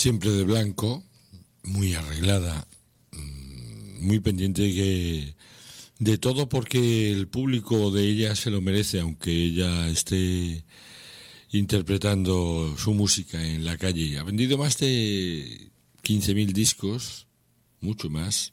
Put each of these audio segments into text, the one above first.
siempre de blanco, muy arreglada, muy pendiente de todo, porque el público de ella se lo merece, aunque ella esté interpretando su música en la calle. Ha vendido más de 15.000 discos, mucho más.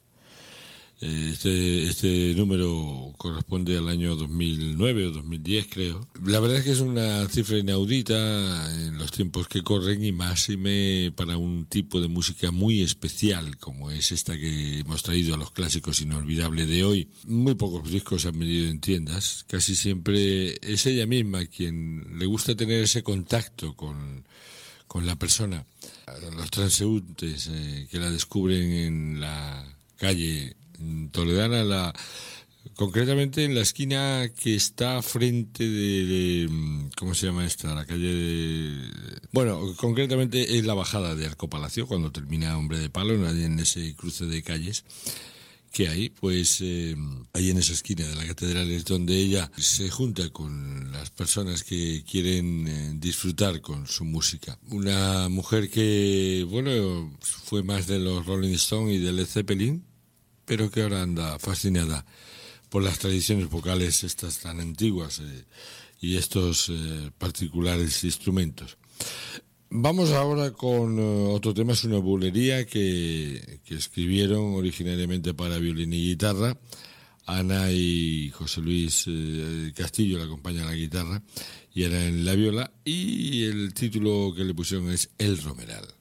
Este número corresponde al año 2009 o 2010, creo. La verdad es que es una cifra inaudita en los tiempos que corren, y máxime para un tipo de música muy especial como es esta que hemos traído a los clásicos inolvidables de hoy. Muy pocos discos se han vendido en tiendas. Casi siempre es ella misma quien le gusta tener ese contacto con la persona. Los transeúntes que la descubren en la calle toledana, concretamente en la esquina que está frente de ¿cómo se llama esta? La calle bueno, concretamente es la bajada de Arco Palacio, cuando termina Hombre de Palo, en ese cruce de calles que hay, pues ahí en esa esquina de la catedral es donde ella se junta con las personas que quieren disfrutar con su música. Una mujer que, bueno, fue más de los Rolling Stones y de Led Zeppelin, pero que ahora anda fascinada por las tradiciones vocales estas tan antiguas y estos particulares instrumentos. Vamos ahora con otro tema. Es una bulería que escribieron originariamente para violín y guitarra. Ana y José Luis Castillo le acompañan a la guitarra y Ana en la viola, y el título que le pusieron es El Romeral.